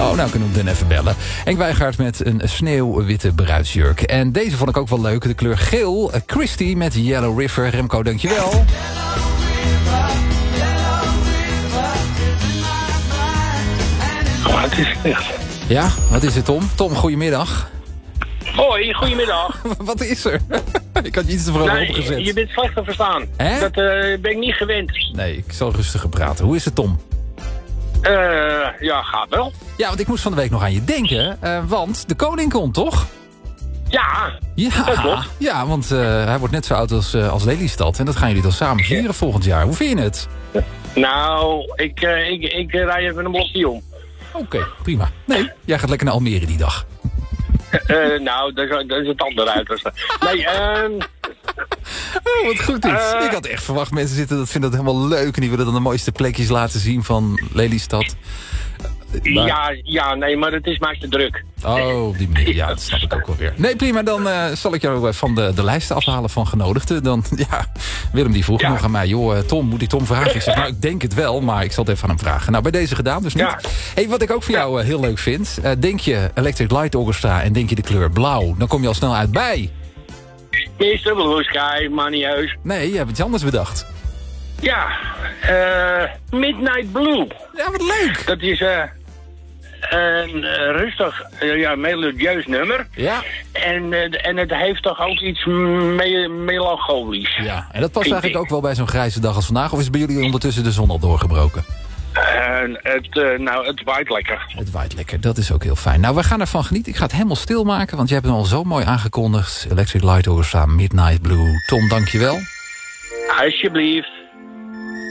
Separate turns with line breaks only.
Oh, nou kunnen we hem dan even bellen. Henk Wijngaard met een sneeuwwitte bruidsjurk. En deze vond ik ook wel leuk, de kleur geel. Christy met Yellow River. Remco, dankjewel.
Oh, het is echt.
Ja, wat is het, Tom? Tom, goedemiddag.
Hoi, goedemiddag.
Wat is er? Ik had je iets te vroeg opgezet.
Je bent slecht te verstaan.
Hè?
Dat ben ik niet gewend.
Nee, ik zal rustiger praten. Hoe is het, Tom?
Ja, gaat wel.
Ja, want ik moest van de week nog aan je denken. Want de koning komt, toch?
Ja,
Ja,
dat klopt.
ja, want hij wordt net zo oud als Lelystad. En dat gaan jullie dan samen vieren volgend jaar. Hoe vind je het?
Nou, ik rij even een blokje om.
Oké, prima. Nee, jij gaat lekker naar Almere die dag.
Nou, dat is het andere uiterste. Nee,
Oh, wat goed is. Ik had echt verwacht, mensen vinden dat helemaal leuk. En die willen dan de mooiste plekjes laten zien van Lelystad.
Ja, nee, maar het is maar te druk.
Oh, op die manier. Ja, dat snap ik ook wel weer. Nee, prima. Dan zal ik jou van de lijsten afhalen van genodigden. Dan, ja, Willem die vroeg nog aan mij. Joh, Tom, moet ik Tom vragen? Ik zeg, nou, ik denk het wel, maar ik zal het even aan hem vragen. Nou, bij deze gedaan, dus niet.
Ja.
Hey, wat ik ook voor jou heel leuk vind. Denk je Electric Light Orchestra en denk je de kleur blauw. Dan kom je al snel uit bij.
Mr. Blue Sky, maar niet heus.
Nee, je hebt iets anders bedacht.
Ja, Midnight Blue.
Ja, wat leuk.
Dat is een rustig, melodieus nummer.
Ja.
En het heeft toch ook iets melancholisch.
Ja, en dat past eigenlijk ook wel bij zo'n grijze dag als vandaag. Of is bij jullie ondertussen de zon al doorgebroken?
Het waait lekker.
Het waait lekker, dat is ook heel fijn. Nou, we gaan ervan genieten. Ik ga het helemaal stil maken, want je hebt hem al zo mooi aangekondigd. Electric Light Orchestra, Midnight Blue. Tom, dankjewel.
Alsjeblieft.